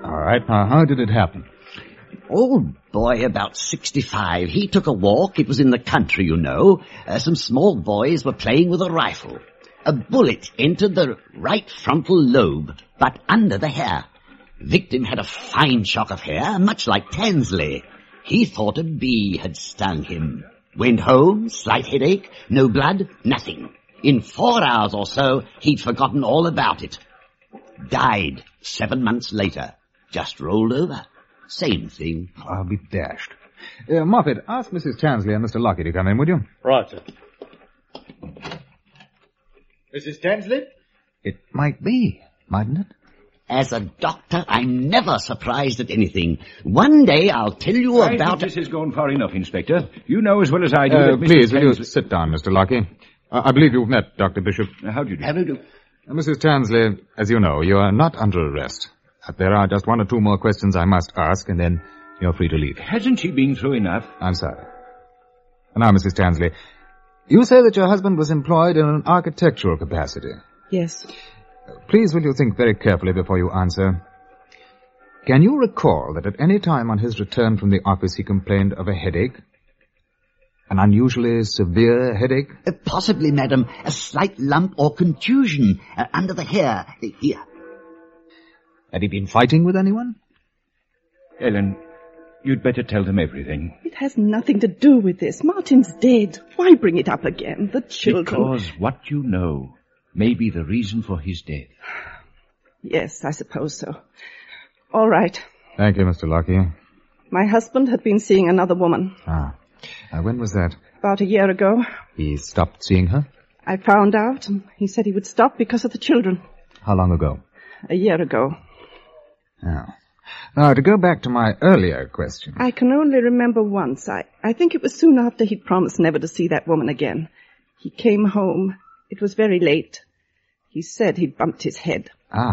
All right. Now, how did it happen? Old boy, about 65. He took a walk. It was in the country, you know. Some small boys were playing with a rifle. A bullet entered the right frontal lobe, but under the hair. Victim had a fine shock of hair, much like Tansley. He thought a bee had stung him. Went home, slight headache, no blood, nothing. In 4 hours or so, he'd forgotten all about it. Died 7 months later. Just rolled over. Same thing. I'll be dashed. Moffat, ask Mrs. Tansley and Mr. Lockie to come in, would you? Right, sir. Mrs. Tansley? It might be, mightn't it? As a doctor, I'm never surprised at anything. One day I'll tell you I about... think this has gone far enough, Inspector. You know as well as I do that Mrs. Please, will you Tansley... sit down, Mr. Lockie? I believe you've met Dr. Bishop. How do you do? How do you do? Mrs. Tansley, as you know, you are not under arrest. There are just 1 or 2 more questions I must ask, and then you're free to leave. Hasn't he been through enough? I'm sorry. Now, Mrs. Tansley, you say that your husband was employed in an architectural capacity. Yes. Please, will you think very carefully before you answer? Can you recall that at any time on his return from the office he complained of a headache? An unusually severe headache? Possibly, madam, a slight lump or contusion under the hair. Here. Had he been fighting with anyone? Ellen, you'd better tell them everything. It has nothing to do with this. Martin's dead. Why bring it up again? The children... Because what you know may be the reason for his death. Yes, I suppose so. All right. Thank you, Mr. Lockie. My husband had been seeing another woman. When was that? About a year ago. He stopped seeing her? I found out, and he said he would stop because of the children. How long ago? A year ago. Now, to go back to my earlier question. I can only remember once. I think it was soon after he'd promised never to see that woman again. He came home. It was very late. He said he'd bumped his head.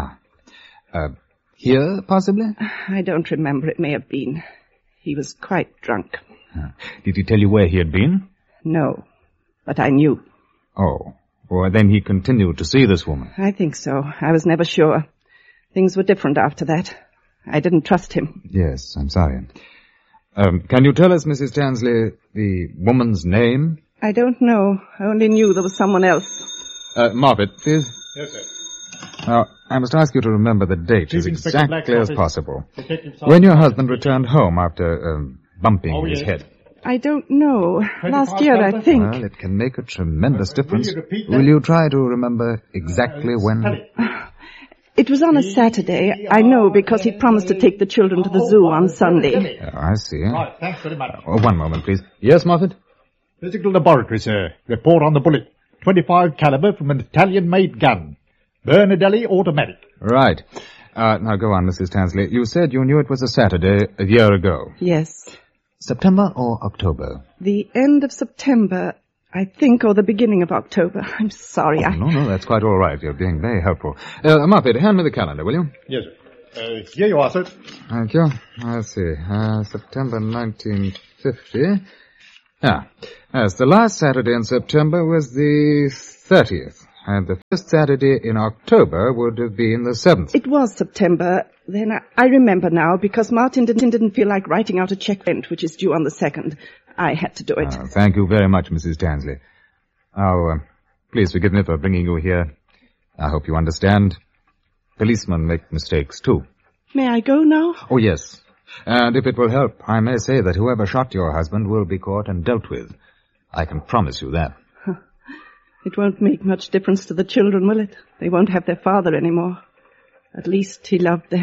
Here, possibly? I don't remember. It may have been. He was quite drunk. Did he tell you where he had been? No, but I knew. Oh, well, then he continued to see this woman. I think so. I was never sure. Things were different after that. I didn't trust him. Yes, I'm sorry. Can you tell us, Mrs. Tansley, the woman's name? I don't know. I only knew there was someone else. Moffat, please. Yes, sir. Now, I must ask you to remember the date as Inspector exactly Black's as office. possible. Detective Sergeant When your husband returned home after bumping his head. I don't know. 25 Last year, I Delta? think. Well, it can make a tremendous difference. Will you repeat that? Will you try to remember exactly when? It was on a Saturday. I know because he promised to take the children to the zoo on Sunday. I see. Right, thanks very much. One moment, please. Yes, Moffat? Physical laboratory, sir. Report on the bullet. 25 caliber from an Italian-made gun. Bernadelli automatic. Right. Now go on, Mrs. Tansley. You said you knew it was a Saturday a year ago. Yes. September or October? The end of September, I think, or the beginning of October. I'm sorry. No, that's quite all right. You're being very helpful. Moffat, hand me the calendar, will you? Yes, sir. Here you are, sir. Thank you. Let's see. September 1950. Yes, the last Saturday in September was the 30th. And the first Saturday in October would have been the 7th. It was September. Then I remember now, because Martin didn't feel like writing out a check rent, which is due on the 2nd. I had to do it. Thank you very much, Mrs. Tansley. Now, please forgive me for bringing you here. I hope you understand. Policemen make mistakes, too. May I go now? Oh, yes. And if it will help, I may say that whoever shot your husband will be caught and dealt with. I can promise you that. It won't make much difference to the children, will it? They won't have their father anymore. At least he loved them.